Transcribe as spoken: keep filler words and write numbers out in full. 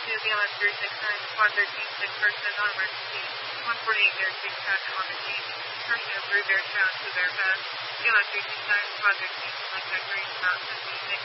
to B L S three six nine, Squad thirteen, six person on emergency. one forty-eight Bear six traffic on the scene. Person of Blue Bear found to their path. B L S three six nine, Squad thirteen, select X-ray, Mountain seventy-six.